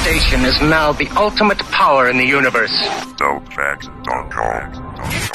station is now the ultimate power in the universe. Dopefacts.com.